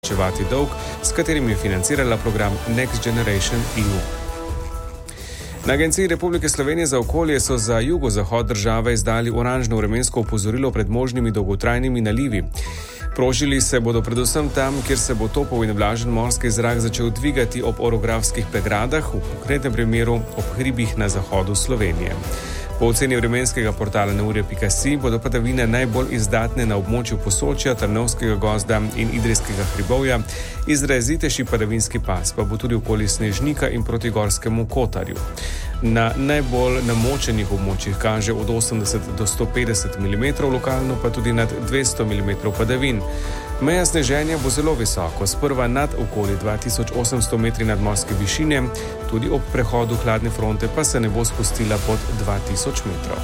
odplačevati dolg, s katerim je financirala program Next Generation EU. Na Agenciji Republike Slovenije za okolje so za jugozahod države izdali oranžno vremensko opozorilo pred možnimi dolgotrajnimi nalivi. Prožili se bodo predvsem tam, kjer se bo topel in vlažen morski zrak začel dvigati ob orografskih pregradah, v konkretnem primeru ob hribih na zahodu Slovenije. Po oceni vremenskega portala neurje.si bodo padavine najbolj izdatne na območju Posočja, Trnovskega gozda in Idrijskega hribovja, izrazitejši padavinski pas pa bo tudi okoli Snežnika in proti Gorskemu Kotarju. Na najbolj namočenih območjih kaže od 80 do 150 mm, lokalno pa tudi nad 200 mm padavin. Meja sneženja bo zelo visoko, sprva nad okoli 2800 metri nadmorske višine, tudi ob prehodu hladne fronte pa se ne bo spustila pod 2000 metrov.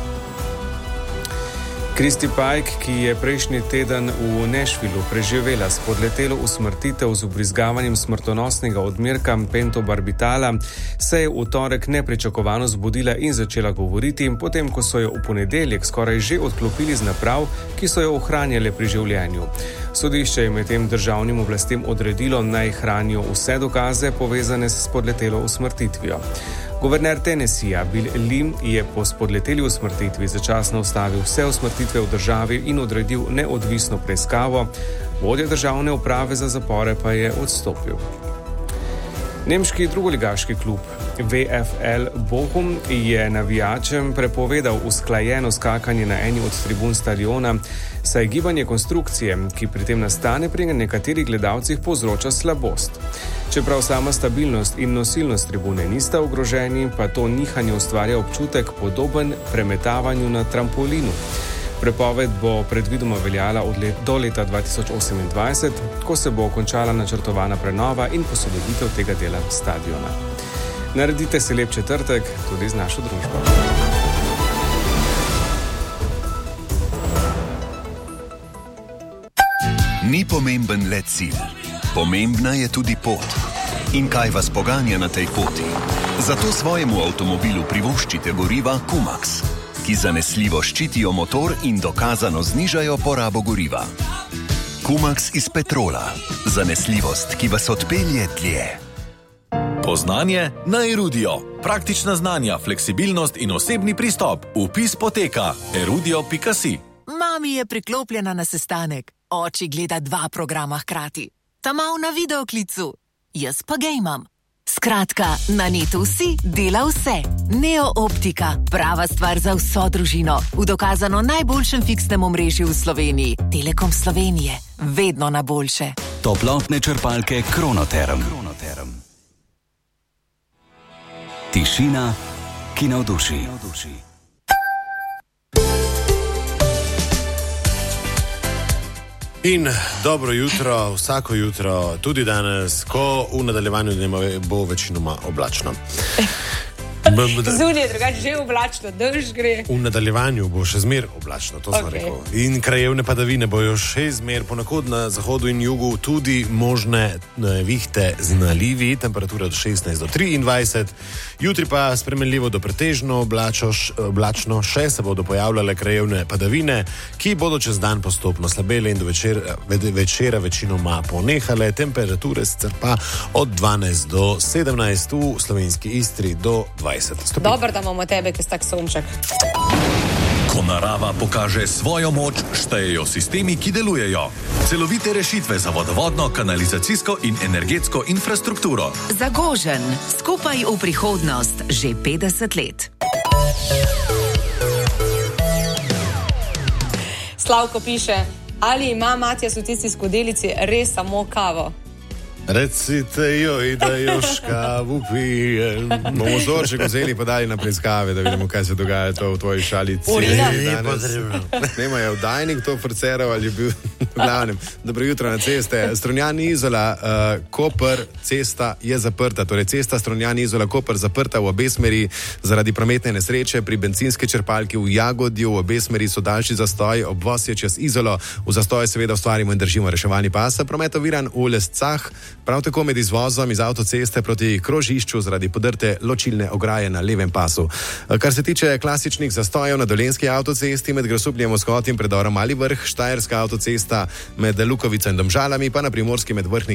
Kristi Pajk, ki je prejšnji teden v Nashvillu preživela spodletelo usmrtitev z vbrizgavanjem smrtonosnega odmerka pentobarbitala, se je v torek nepričakovano zbudila in začela govoriti, potem ko so jo v ponedeljek skoraj že odklopili z naprav, ki so jo ohranjale pri življenju. Sodišče je medtem državnim oblastem odredilo, naj hranijo vse dokaze povezane s spodletelo usmrtitvijo. Guverner Tennesseeja Bill Lim je po spodleteli usmrtitvi začasno ustavil vse usmrtitve v državi in odredil neodvisno preiskavo, vodja državne uprave za zapore pa je odstopil. Nemški drugoligaški klub VfL Bochum je navijačem prepovedal usklajeno skakanje na eni od tribun stadiona, saj gibanje konstrukcije, ki pri tem nastane pri nekaterih gledalcih, povzroča slabost. Čeprav sama stabilnost in nosilnost tribune nista ogroženi, pa to nihanje ustvarja občutek podoben premetavanju na trampolinu. Prepoved bo predvidoma veljala do leta 2028, ko se bo končala načrtovana prenova in posodobitev tega dela stadiona. Naredite si lep četrtek tudi z našo družbo. Ni pomemben le cilj, pomembna je tudi pot. In kaj vas poganja na tej poti? Zato svojemu avtomobilu privoščite goriva Kumax, ki zanesljivo ščitijo motor in dokazano znižajo porabo goriva. Kumax iz petrola. Zanesljivost, ki vas odpelje dlje. Poznanje na Erudio. Praktična znanja, fleksibilnost in osebni pristop. Vpis poteka erudio.si. Mami je priklopljena na sestanek. Oči gleda 2 programa hkrati. Tamal na videoklicu. Jaz pa gejmam. Skratka, na netu vsi dela vse. Neo Optika, prava stvar za vso družino. V dokazano najboljšem fiksnem omrežju v Sloveniji. Telekom Slovenije, vedno na boljše. Toplotne črpalke Kronoterm. Tišina, ki navduši. In dobro jutro, vsako jutro, tudi danes, ko v nadaljevanju dneva bo večinoma oblačno. Zunaj je drugače že oblačno, dež gre. V nadaljevanju bo še zmer oblačno, to sem rekel. In krajevne padavine bojo še zmer, ponekod na zahodu in jugu tudi možne vihte z nalivi, temperatura od 16 do 23. Jutri pa spremenljivo do pretežno oblačno, še se bodo pojavljale krajevne padavine, ki bodo čez dan postopno slabele in do večera večinoma ponehale. Temperature sicer pa od 12 do 17, v slovenski Istri do 20. Dobro, da imamo tebe, ki si tak sonček. Ko narava pokaže svojo moč, štejejo sistemi, ki delujejo. Celovite rešitve za vodovodno, kanalizacijsko in energetsko infrastrukturo. Zagožen, skupaj v prihodnost, že 50 let. Slavko piše, ali ima Matjas v tisti skodelici res samo kavo? Recite joj, da još kavu pijem. Bomo vzorček vzeli pa dali na preiskave, da vidimo, kaj se dogaja to v tvoji šalici. Nemajo vdajnik to forceral ali je bil v glavnem. Dobro jutro na ceste. Strunjan Izola, Koper, cesta je zaprta. Torej cesta Strunjan Izola, Koper zaprta v obe smeri zaradi prometne nesreče. Pri bencinski črpalki v Jagodju v obe smeri so daljši zastoj. Obvoz je čez Izolo. V zastoj seveda ustvarimo in držimo reševalni pas. Promet oviran v Lescah. Prav tako med izvozom iz avtoceste proti krožišču zaradi podrte ločilne ograje na levem pasu. Kar se tiče klasičnih zastojev na dolenjski avtocesti med Grosupljem, Vzhod in predorom Mali Vrh, štajerska avtocesta med Lukovico in Domžalami, pa na primorski med Vrhnik